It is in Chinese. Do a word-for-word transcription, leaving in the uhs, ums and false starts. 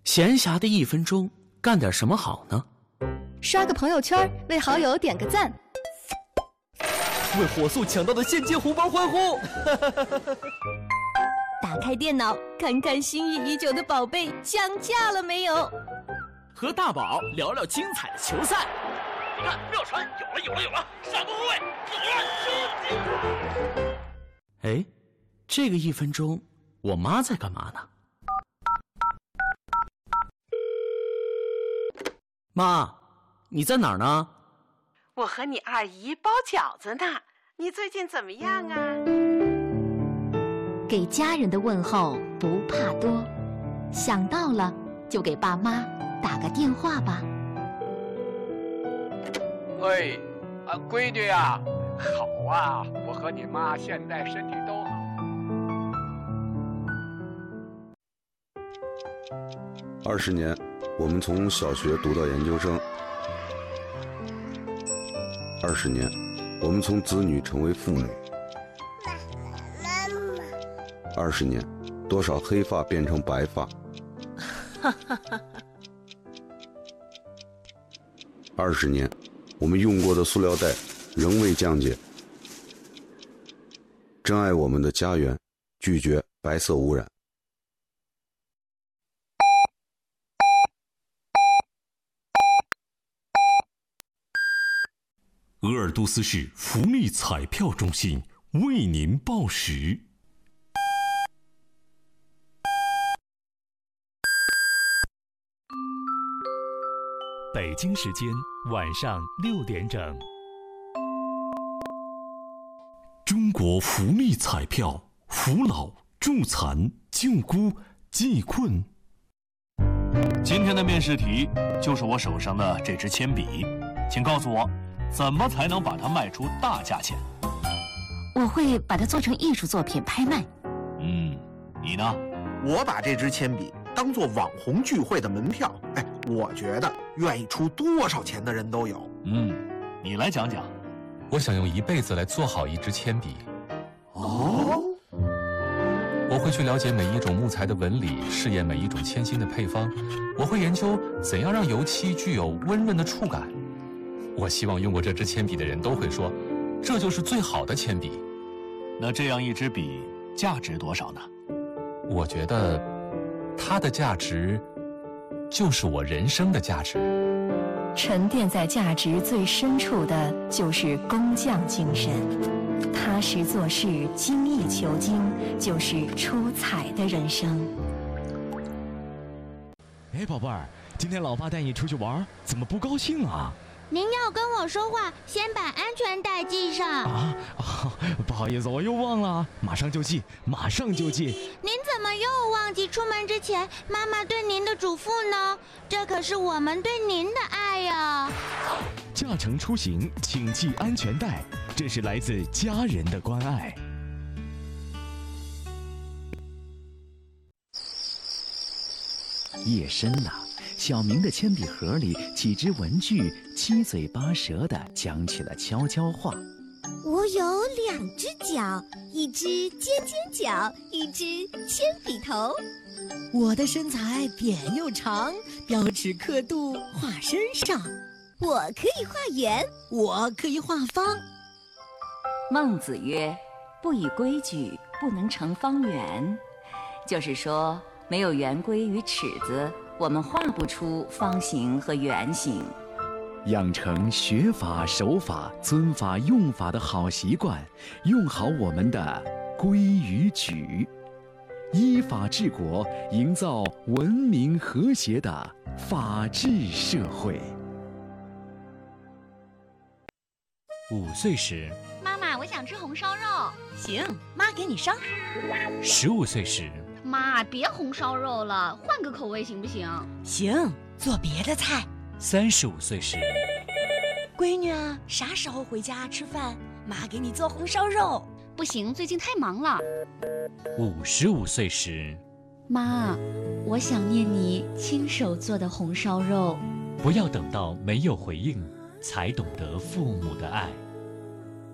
闲暇的一分钟，干点什么好呢？ 刷个朋友圈，为好友点个赞， 为火速抢到的现金红包欢呼！ 打开电脑，看看心仪已久的宝贝降价了没有？ 和大宝聊聊精彩的球赛。 你看，妙传有了，有了，有了！上个后卫有了，收！ 哎，这个一分钟，我妈在干嘛呢？妈，你在哪儿呢？ 我和你二姨包饺子呢，你最近怎么样啊？ 给家人的问候不怕多，想到了就给爸妈打个电话吧。 喂，啊，闺女呀，好啊，我和你妈现在身体都好。 二十年，我们从小学读到研究生；二十年，我们从子女成为父母；二十年，多少黑发变成白发；二十年，我们用过的塑料袋仍未降解。珍爱我们的家园，拒绝白色污染。 鄂尔多斯市福利彩票中心为您报时。北京时间晚上六点整。中国福利彩票，扶老、助残、救孤、济困。 今天的面试题就是我手上的这支铅笔，请告诉我，怎么才能把它卖出大价钱？ 我会把它做成艺术作品拍卖。 嗯，你呢？ 我把这支铅笔当做网红聚会的门票，哎，我觉得愿意出多少钱的人都有。 嗯，你来讲讲。 我想用一辈子来做好一支铅笔。 哦， 我会去了解每一种木材的纹理，试验每一种铅芯的配方。我会研究怎样让油漆具有温润的触感。我希望用过这支铅笔的人都会说，这就是最好的铅笔。 那这样一支笔价值多少呢？ 我觉得它的价值就是我人生的价值。 沉淀在价值最深处的就是工匠精神，踏实做事，精益求精，就是出彩的人生。 哎，宝贝儿，今天老爸带你出去玩，怎么不高兴啊？ 您要跟我说话，先把安全带系上。 啊啊！不好意思，我又忘了，马上就系，马上就系。 您怎么又忘记出门之前妈妈对您的嘱咐呢？这可是我们对您的爱呀！ 驾乘出行，请系安全带，这是来自家人的关爱。 夜深了，小明的铅笔盒里几只文具七嘴八舌地讲起了悄悄话。 我有两只脚，一只尖尖角，一只铅笔头。 我的身材扁又长，标尺刻度画身上。 我可以画圆， 我可以画方。 孟子曰：“不以规矩，不能成方圆。”就是说，没有圆规与尺子，我们画不出方形和圆形。 养成学法、守法、尊法、用法的好习惯，用好我们的规与矩，依法治国，营造文明和谐的法治社会。 五岁时， 妈妈，我想吃红烧肉。 行，妈给你烧。 十五岁时， 妈，别红烧肉了，换个口味行不行？ 行，做别的菜。 三十五岁时， 闺女啊，啥时候回家吃饭？妈给你做红烧肉。 不行，最近太忙了。 五十五岁时， 妈，我想念你亲手做的红烧肉。 不要等到没有回应，才懂得父母的爱。